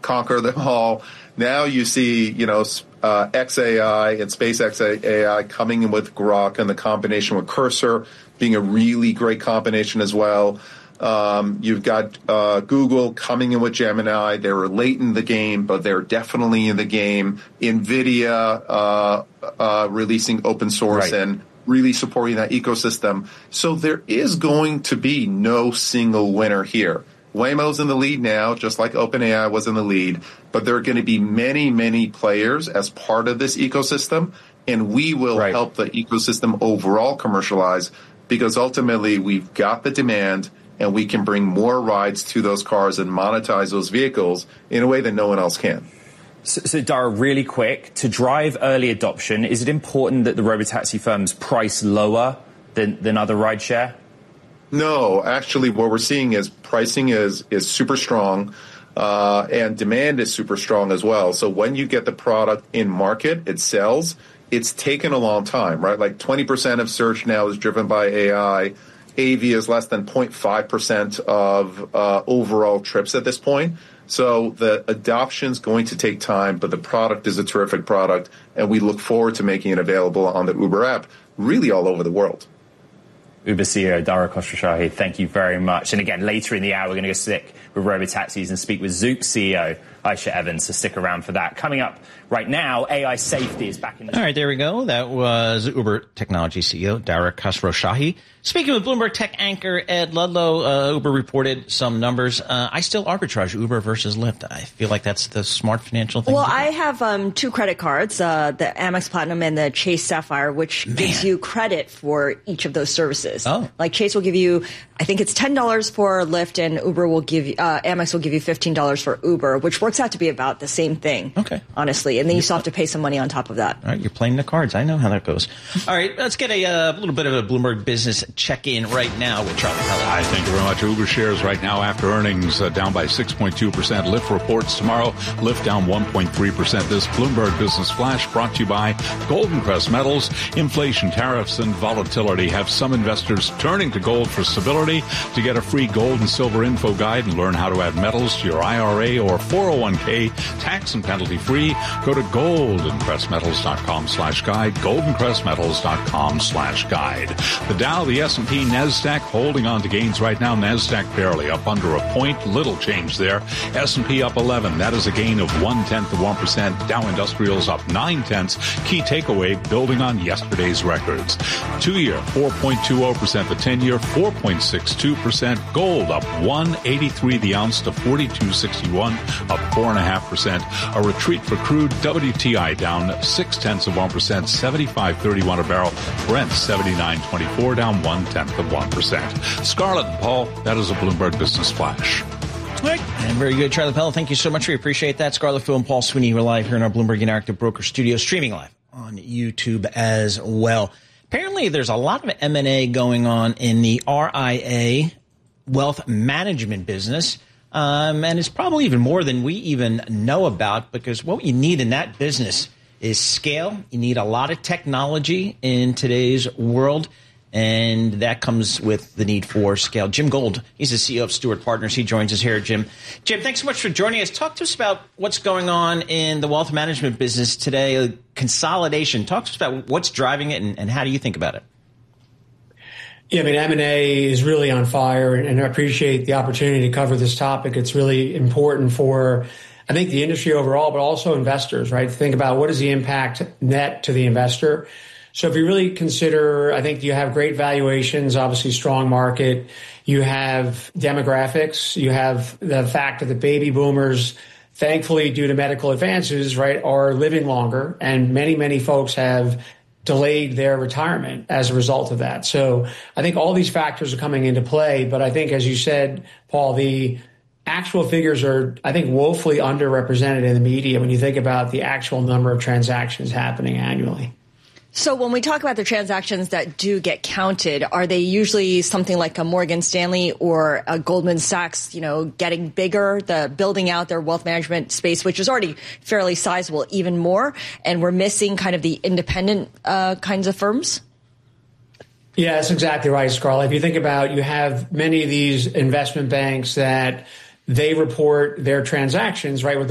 conquer them all. Now you see, xAI and SpaceX AI coming in with Grok, and the combination with Cursor being a really great combination as well. You've got Google coming in with Gemini. They were late in the game, but they're definitely in the game. NVIDIA releasing open source and really supporting that ecosystem. So there is going to be no single winner here. Waymo's in the lead now, just like OpenAI was in the lead, but there are going to be many, many players as part of this ecosystem, and we will help the ecosystem overall commercialize, because ultimately we've got the demand and we can bring more rides to those cars and monetize those vehicles in a way that no one else can. So Dara, really quick, to drive early adoption, is it important that the robotaxi firms price lower than other rideshare? No, actually what we're seeing is pricing is super strong, and demand is super strong as well. So when you get the product in market, it sells. It's taken a long time, right? Like 20% of search now is driven by AI. AV is less than 0.5% of overall trips at this point. So the adoption's going to take time, but the product is a terrific product, and we look forward to making it available on the Uber app really all over the world. Uber CEO Dara Khosrowshahi, thank you very much. And again, later in the hour, we're going to go stick with robotaxis and speak with Zoop CEO Aisha Evans, so stick around for that. Coming up right now, AI safety is back in the... All right, there we go. That was Uber Technology CEO Dara Khosrowshahi. Speaking with Bloomberg Tech anchor Ed Ludlow, Uber reported some numbers. I still arbitrage Uber versus Lyft. I feel like that's the smart financial thing. Well, I have two credit cards, the Amex Platinum and the Chase Sapphire, which gives you credit for each of those services. Oh. Like Chase will give you, I think it's $10 for Lyft, and Uber will give you, Amex will give you $15 for Uber, which works out to be about the same thing. Okay. Honestly. And then you still have to pay some money on top of that. All right, you're playing the cards. I know how that goes. All right, let's get a little bit of a Bloomberg business check-in right now with Charlie Pellet. Thank you very much. Uber shares right now after earnings down by 6.2%. Lyft reports tomorrow. Lyft down 1.3%. This Bloomberg Business Flash brought to you by Golden Crest Metals. Inflation, tariffs, and volatility have some investors turning to gold for stability. To get a free gold and silver info guide and learn how to add metals to your IRA or 401k tax and penalty free, go to goldencrestmetals.com/guide, goldencrestmetals.com/guide. The Dow, the S&P, NASDAQ holding on to gains right now. NASDAQ barely up under a point. Little change there. S&P up 11. That is a gain of 0.1%. Dow Industrials up 0.9. Key takeaway, building on yesterday's records. 2-year, 4.20%. The 10-year, 4.62%. Gold up 183 the ounce to 42.61, up 4.5%. A retreat for crude. WTI down 0.6%, 75.31 a barrel. Brent 79.24, down 0.1%. Scarlett and Paul, that is a Bloomberg Business Flash. All right. And very good, Charlie Pellet. Thank you so much. We appreciate that. Scarlett, Phil, and Paul Sweeney, we're live here in our Bloomberg Interactive Broker studio, streaming live on YouTube as well. Apparently, there's a lot of M&A going on in the RIA wealth management business. And it's probably even more than we even know about, because what you need in that business is scale. You need a lot of technology in today's world, and that comes with the need for scale. Jim Gold, he's the CEO of Stewart Partners. He joins us here, Jim. Jim, thanks so much for joining us. Talk to us about what's going on in the wealth management business today, consolidation. Talk to us about what's driving it and how do you think about it? Yeah, I mean, M&A is really on fire, and I appreciate the opportunity to cover this topic. It's really important for, I think, the industry overall, but also investors, right? Think about what is the impact net to the investor. So if you really consider, I think you have great valuations, obviously strong market. You have demographics. You have the fact that the baby boomers, thankfully, due to medical advances, right, are living longer. And many, many folks have delayed their retirement as a result of that. So I think all these factors are coming into play. But I think, as you said, Paul, the actual figures are, I think, woefully underrepresented in the media when you think about the actual number of transactions happening annually. So when we talk about the transactions that do get counted, are they usually something like a Morgan Stanley or a Goldman Sachs, getting bigger, building out their wealth management space, which is already fairly sizable, even more, and we're missing kind of the independent kinds of firms? Yeah, that's exactly right, Scarlett. If you think about, you have many of these investment banks that they report their transactions, right, with